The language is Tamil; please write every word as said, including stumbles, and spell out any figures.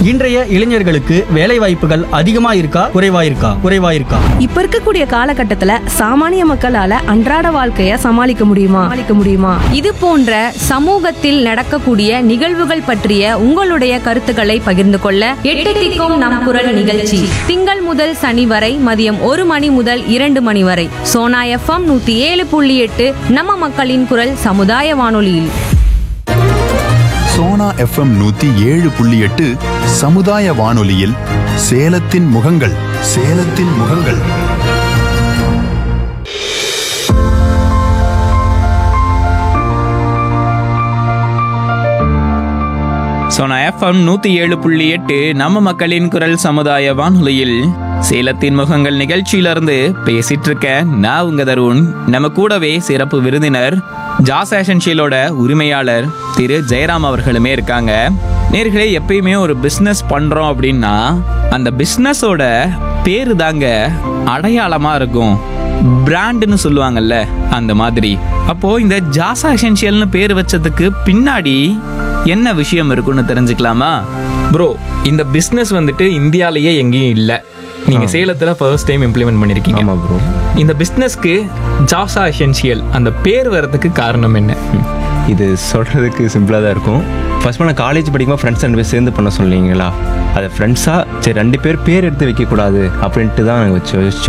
இன்றைய இளைஞர்களுக்கு வேலை வாய்ப்புகள் அதிகமா இருக்கா குறைவா இருக்கா குறைவா இருக்கா இப்ப இருக்கக்கூடிய காலகட்டத்துல சாமானிய மக்களால அன்றாட வாழ்க்கைய சமாளிக்க முடியுமா சமாளிக்க முடியுமா இது போன்ற சமூகத்தில் நடக்கக்கூடிய நிகழ்வுகள் பற்றிய உங்களுடைய கருத்துக்களை பகிர்ந்து கொள்ள எட்டு திக்கும் நம் குரல் நிகழ்ச்சி திங்கள் முதல் சனி வரை மதியம் ஒரு மணி முதல் இரண்டு மணி வரை சோனா எஃப்எம் நூத்தி ஏழு புள்ளி எட்டு நம்ம மக்களின் குரல் சமுதாய வானொலியில். சோனா எஃப்எம் நூத்தி ஏழு புள்ளி எட்டு சமுதாய வானொலியில் சேலத்தின் முகங்கள் சேலத்தின் முகங்கள். சோனா எஃப்எம் நூத்தி ஏழு புள்ளி எட்டு நம்ம மக்களின் குரல் சமுதாய வானொலியில் சேலத்தின் முகங்கள் நிகழ்ச்சியிலிருந்து பேசிட்டு இருக்க நான் உங்க தருண். நம்ம கூடவே சிறப்பு விருந்தினர் ஜாஸ் எசென்ஷியலோட உரிமையாளர் திரு ஜெயராம் அவர்களுமே இருக்காங்க. நேர்களே, எப்பயுமே ஒரு பிஸ்னஸ் பண்றோம் அப்படின்னா அந்த பிஸ்னஸோட பேரு தாங்க அடையாளமா இருக்கும், பிராண்டுன்னு சொல்லுவாங்கல்ல, அந்த மாதிரி. அப்போ இந்த ஜாஸ் எசென்ஷியல்னு பேர் வச்சதுக்கு பின்னாடி என்ன விஷயம் இருக்குன்னு தெரிஞ்சுக்கலாமா? ப்ரோ, இந்த பிஸ்னஸ் வந்துட்டு இந்தியாலேயே எங்கேயும் இல்லை. நீங்கள் சேலத்தில் ஃபர்ஸ்ட் டைம் இம்ப்ளிமெண்ட் பண்ணியிருக்கீங்க. ஆமாம் ப்ரோ. இந்த பிஸ்னஸ்க்கு ஜாஸா எசென்ஷியல் அந்த பேர் வர்றதுக்கு காரணம் என்ன? இது சொல்கிறதுக்கு சிம்பிளாக தான் இருக்கும். ஃபர்ஸ்ட் நான் காலேஜ் படிக்கும்போது ஃப்ரெண்ட்ஸ் ரெண்டு பேர் சேர்ந்து பண்ண சொன்னீங்களா, அதை ஃப்ரெண்ட்ஸாக சரி ரெண்டு பேர் பேர் எடுத்து வைக்கக்கூடாது அப்படின்ட்டு தான் நாங்கள் வச்சு வச்சோம்.